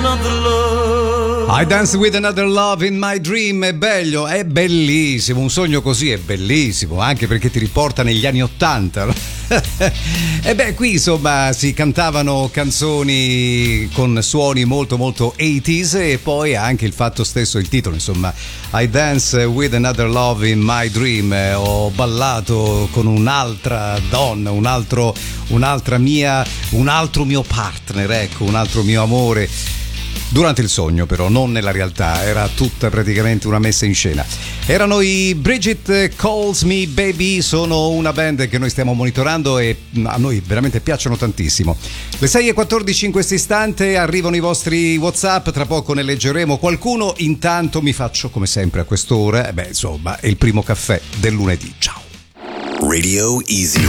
another love. I Dance with Another Love in My Dream. È bello, è bellissimo, un sogno così è bellissimo, anche perché ti riporta negli anni '80. E beh, qui insomma si cantavano canzoni con suoni molto molto 80s, e poi anche il fatto stesso, il titolo insomma, I Dance with Another Love in My Dream. Ho ballato con un'altra donna, un altro mio partner, ecco, un altro mio amore. Durante il sogno, però, non nella realtà, era tutta praticamente una messa in scena. Erano i Bridget Calls Me Baby, sono una band che noi stiamo monitorando e a noi veramente piacciono tantissimo. Le 6:14 in questo istante, arrivano i vostri WhatsApp, tra poco ne leggeremo qualcuno. Intanto mi faccio, come sempre a quest'ora, insomma, è il primo caffè del lunedì. Ciao. Radio Easy